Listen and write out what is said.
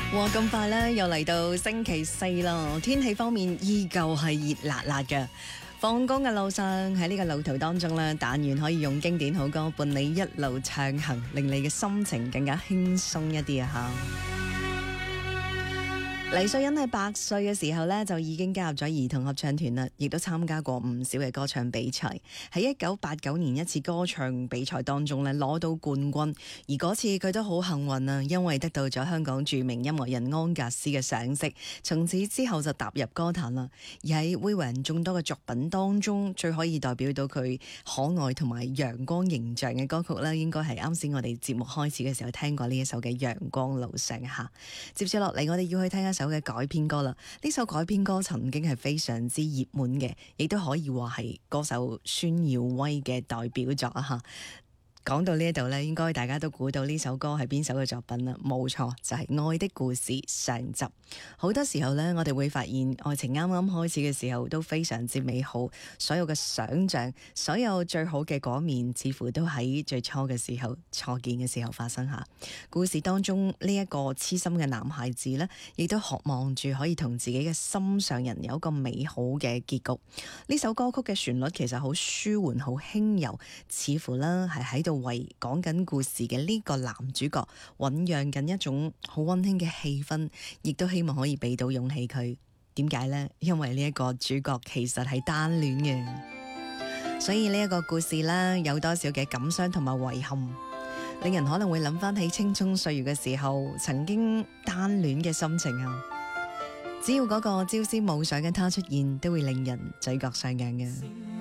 哇，咁快咧，又嚟到星期四啦！天氣方面依舊係熱辣辣嘅。放工嘅路上，喺呢個路途當中咧，但願可以用經典好歌伴你一路暢行，令你嘅心情更加輕鬆一啲啊！吓。黎瑞恩喺8歲嘅時候咧，就已經加入咗兒童合唱團啦，亦都參加過唔少嘅歌唱比賽。喺1989年一次歌唱比賽當中咧，攞到冠軍。而嗰次佢都好幸運啊，因為得到咗香港著名音樂人安格斯嘅賞識，從此之後就踏入歌壇啦。而喺威廉眾多嘅作品當中，最可以代表到佢可愛同埋陽光形象嘅歌曲咧，應該係啱先我哋節目開始嘅時候聽過呢一首嘅《陽光路上》下。接住落嚟，我哋要去聽一首嘅改編歌啦，呢首改編歌曾經係非常之熱門嘅，亦都可以話係歌手孫耀威嘅代表作啊！吓。講到呢一度呢，應該大家都估到呢首歌係邊首嘅作品啦。冇錯，就係《愛的故事》上集。好多時候呢，我哋會發現愛情啱啱開始嘅時候都非常之美好，所有嘅想象，所有最好嘅嗰面，似乎都喺最初嘅時候、初見嘅時候發生下。故事當中呢一個痴心嘅男孩子呢，亦都渴望住可以同自己嘅心上人有一個美好嘅結局。呢首歌曲嘅旋律其實好舒緩、好輕柔，似乎呢係喺度為講緊故事嘅呢個男主角醞釀緊一種好溫馨嘅氣氛，亦都希望可以俾到勇氣佢。點解呢？因為呢一個主角其實係單戀嘅，所以呢一個故事呢，有多少嘅感傷同埋遺憾，令人可能會諗翻起青蔥歲月嘅時候曾經單戀嘅心情啊！只要嗰個朝思暮想嘅他出現，都會令人嘴角上揚嘅。